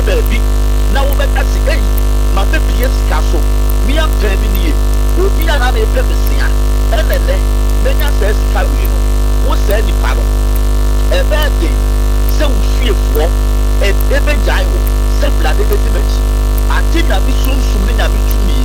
baby. Now we better see, hey, my baby is castle. Me am termini. Obi ana na efe mesia. Elele, menya says carry no. Wo say ni paro. E be se wo fiefo e be jai wo. Se blade be ti mechi. Ati na bi sum ni na bi tumi.